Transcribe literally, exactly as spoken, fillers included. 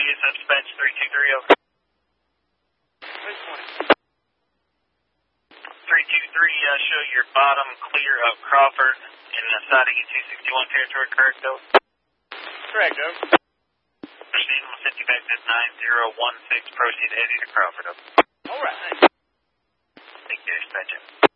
is dispatch three two three, over. three two three, uh, show your bottom clear of Crawford in the side of E two sixty-one territory, correct, over? Correct, over. Proceed, I'm going to send you back to nine zero one six, proceed heading to Crawford, over. All right, thanks. Thank you, dispatch.